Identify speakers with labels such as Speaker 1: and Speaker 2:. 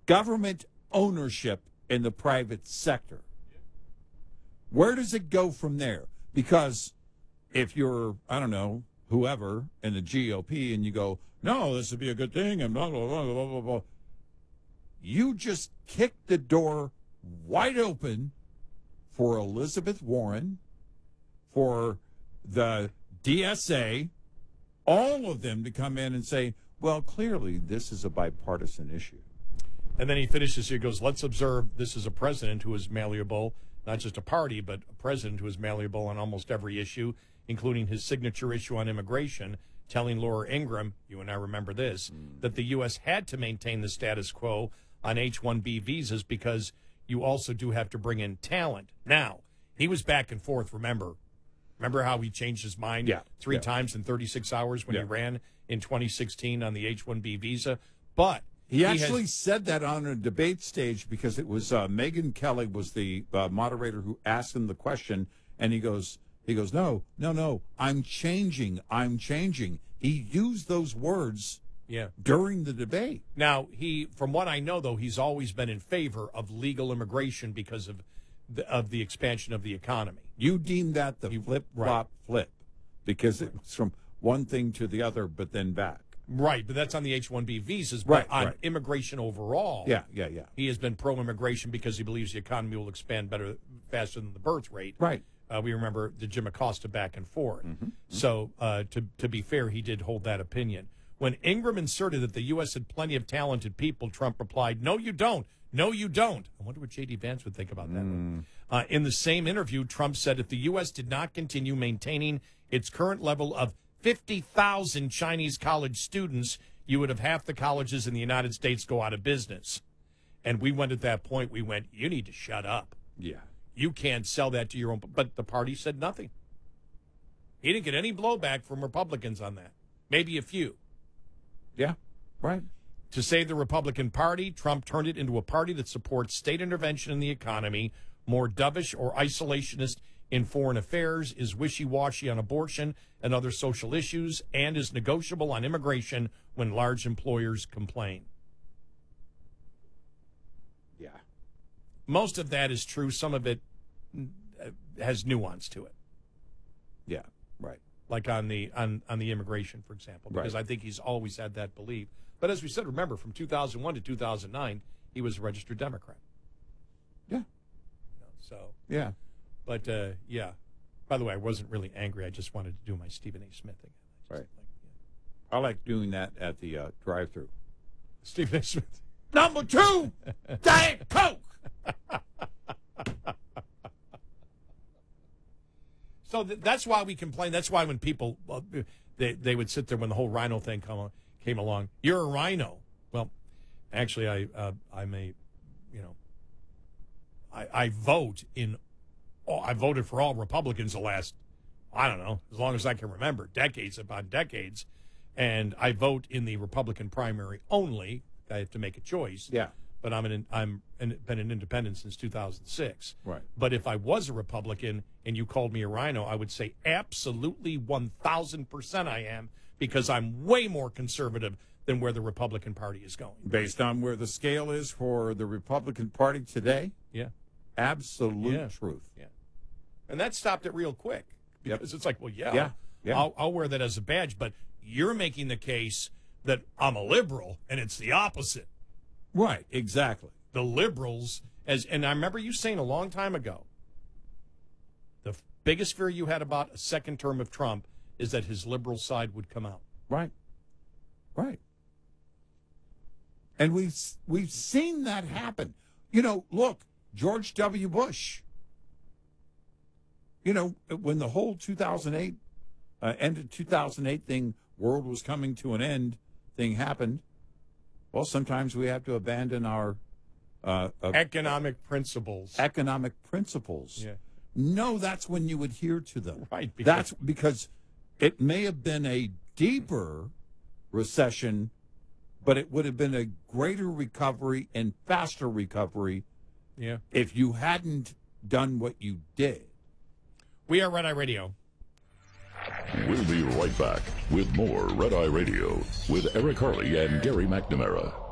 Speaker 1: government ownership in the private sector. Where does it go from there? Because if you're, I don't know, whoever in the GOP and you go, no, this would be a good thing and blah, blah, blah, blah, blah, blah. You just kicked the door wide open for Elizabeth Warren, for the DSA, all of them to come in and say, well, clearly this is a bipartisan issue.
Speaker 2: And then he finishes here, goes, let's observe this is a president who is malleable, not just a party, but a president who is malleable on almost every issue, including his signature issue on immigration, telling Laura Ingraham, you and I remember this, that the U.S. had to maintain the status quo on H-1B visas because you also do have to bring in talent. Now, he was back and forth, remember how he changed his mind three times in 36 hours when he ran in 2016 on the H-1B visa? But
Speaker 1: he actually said that on a debate stage because it was Megyn Kelly was the moderator who asked him the question, and he goes, no, I'm changing. He used those words during the debate.
Speaker 2: Now, from what I know, though, he's always been in favor of legal immigration because of the expansion of the economy.
Speaker 1: You deem that the flip because it was from one thing to the other, but then back.
Speaker 2: Right, but that's on the H-1B visas. But on immigration overall, he has been pro-immigration because he believes the economy will expand faster than the birth rate.
Speaker 1: Right.
Speaker 2: We remember the Jim Acosta back and forth. So, to be fair, he did hold that opinion. When Ingraham inserted that the U.S. had plenty of talented people, Trump replied, no, you don't. No, you don't. I wonder what J.D. Vance would think about that. In the same interview, Trump said if the U.S. did not continue maintaining its current level of 50,000 Chinese college students, you would have half the colleges in the United States go out of business. And we went at that point, you need to shut up.
Speaker 1: Yeah.
Speaker 2: You can't sell that to your own. But the party said nothing. He didn't get any blowback from Republicans on that. Maybe a few.
Speaker 1: Yeah, right.
Speaker 2: To save the Republican Party, Trump turned it into a party that supports state intervention in the economy, more dovish or isolationist in foreign affairs, is wishy-washy on abortion and other social issues, and is negotiable on immigration when large employers complain.
Speaker 1: Yeah.
Speaker 2: Most of that is true. Some of it has nuance to it.
Speaker 1: Yeah, right.
Speaker 2: Like on the immigration, for example, because I think he's always had that belief. But as we said, remember, from 2001 to 2009, he was a registered Democrat.
Speaker 1: Yeah.
Speaker 2: So.
Speaker 1: Yeah.
Speaker 2: But, By the way, I wasn't really angry. I just wanted to do my Stephen A. Smith thing.
Speaker 1: Right. I like doing that at the drive-thru.
Speaker 2: Stephen A. Smith.
Speaker 1: Number 2, Diet Coke.
Speaker 2: So that's why we complain. That's why when people, they would sit there when the whole rhino thing came along. You're a rhino. Well, actually, I vote in. I voted for all Republicans the last, I don't know, as long as I can remember, decades upon decades, and I vote in the Republican primary only. I have to make a choice.
Speaker 1: Yeah.
Speaker 2: But been an independent since 2006.
Speaker 1: Right.
Speaker 2: But if I was a Republican and you called me a rhino, I would say absolutely 1,000% I am, because I'm way more conservative than where the Republican Party is going.
Speaker 1: Based on where the scale is for the Republican Party today?
Speaker 2: Yeah.
Speaker 1: Absolute truth.
Speaker 2: Yeah. And that stopped it real quick. Because it's like, well,
Speaker 1: yeah.
Speaker 2: I'll wear that as a badge, but you're making the case that I'm a liberal, and it's the opposite.
Speaker 1: Right, exactly.
Speaker 2: The liberals, and I remember you saying a long time ago, the biggest fear you had about a second term of Trump is that his liberal side would come out.
Speaker 1: Right. Right. And we've seen that happen. Look, George W. Bush. When the whole 2008 ended 2008 thing, world was coming to an end thing happened. Well, sometimes we have to abandon our
Speaker 2: economic principles.
Speaker 1: Economic principles.
Speaker 2: Yeah.
Speaker 1: No, that's when you adhere to them.
Speaker 2: Right.
Speaker 1: That's because it may have been a deeper recession, but it would have been a greater recovery and faster recovery if you hadn't done what you did.
Speaker 2: We are Red Eye Radio.
Speaker 3: We'll be right back with more Red Eye Radio with Eric Harley and Gary McNamara.